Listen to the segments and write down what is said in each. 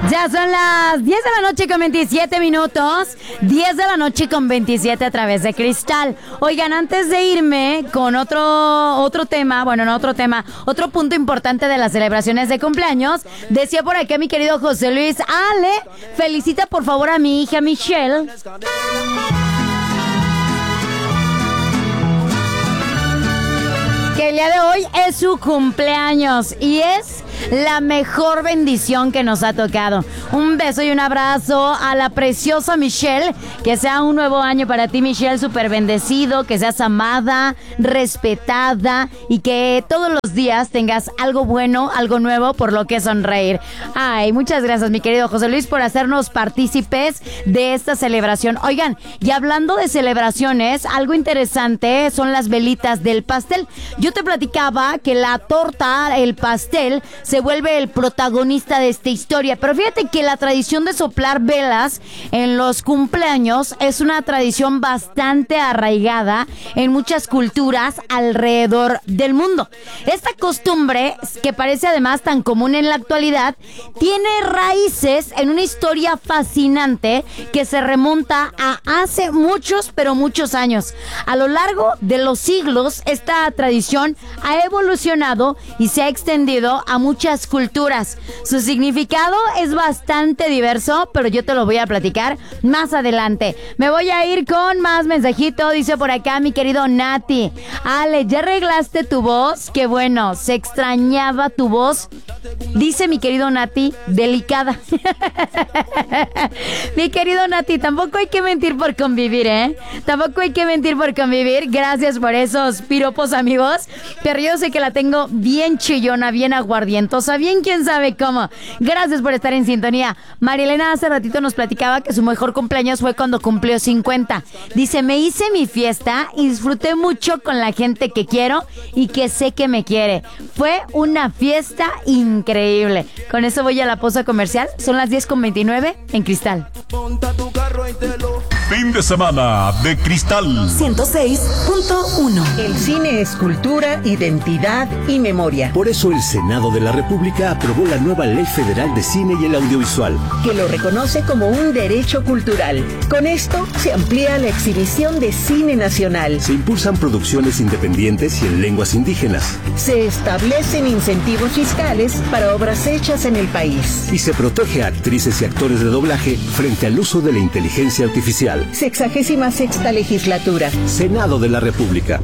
Ya son las 10 de la noche con 27 minutos. 10 de la noche con 27 a través de Cristal. Oigan, antes de irme con otro tema, bueno, no otro tema, otro punto importante de las celebraciones de cumpleaños, decía por acá mi querido José Luis, Ale, felicita por favor a mi hija Michelle. Que el día de hoy es su cumpleaños y es la mejor bendición que nos ha tocado. Un beso y un abrazo a la preciosa Michelle. Que sea un nuevo año para ti, Michelle, súper bendecido, que seas amada, respetada y que todos los días tengas algo bueno, algo nuevo por lo que sonreír. Ay, muchas gracias, mi querido José Luis, por hacernos partícipes de esta celebración. Oigan, y hablando de celebraciones, algo interesante son las velitas del pastel. Yo te platicaba que la torta, el pastel, se vuelve el protagonista de esta historia. Pero fíjate que la tradición de soplar velas en los cumpleaños es una tradición bastante arraigada en muchas culturas alrededor del mundo. Esta costumbre, que parece además tan común en la actualidad, tiene raíces en una historia fascinante que se remonta a hace muchos, pero muchos años. A lo largo de los siglos, esta tradición ha evolucionado y se ha extendido a muchas culturas. Su significado es bastante diverso, pero yo te lo voy a platicar más adelante. Me voy a ir con más mensajito. Dice por acá mi querido Nati: Ale, ¿ya arreglaste tu voz? Qué bueno, se extrañaba tu voz. Dice mi querido Nati, delicada. Mi querido Nati, tampoco hay que mentir por convivir, ¿eh? Tampoco hay que mentir por convivir. Gracias por esos piropos, amigos. Pero yo sé que la tengo bien chillona, bien aguardientosa, bien quién sabe cómo. Gracias por estar en sintonía. Marielena hace ratito nos platicaba que su mejor cumpleaños fue cuando cumplió 50. Dice, me hice mi fiesta y disfruté mucho con la gente que quiero y que sé que me quiere. Fue una fiesta increíble. Con eso voy a la pausa comercial. Son las 10:29 en Cristal. Fin de semana de Cristal 106.1. El cine es cultura, identidad y memoria. Por eso el Senado de la República aprobó la nueva Ley Federal de Cine y el Audiovisual, Que lo reconoce como un derecho cultural. Con esto se amplía la exhibición de cine nacional. se impulsan producciones independientes y en lenguas indígenas, Se establecen incentivos fiscales para obras hechas en el país. y se protege a actrices y actores de doblaje frente al uso de la inteligencia artificial. 66ª legislatura. Senado de la República.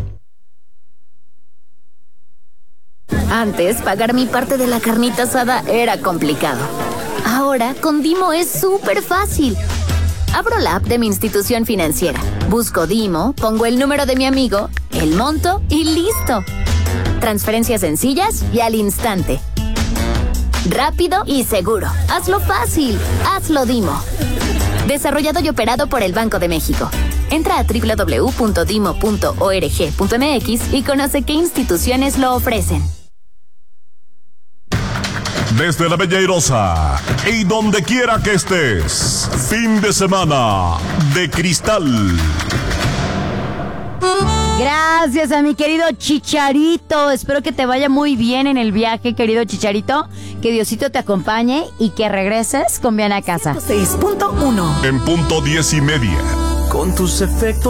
Antes, pagar mi parte de la carnita asada era complicado. Ahora, con Dimo es súper fácil. Abro la app de mi institución financiera, busco Dimo, pongo el número de mi amigo, el monto y listo. Transferencias sencillas y al instante. Rápido y seguro. Hazlo fácil. Hazlo Dimo. Desarrollado y operado por el Banco de México. Entra a www.dimo.org.mx y conoce qué instituciones lo ofrecen. desde la Bella Airosa y donde quiera que estés. Fin de semana de Cristal. Gracias a mi querido Chicharito. Espero que te vaya muy bien en el viaje, querido Chicharito. Que Diosito te acompañe y que regreses con bien a casa. 6.1. En punto 10:30. Con tus efectos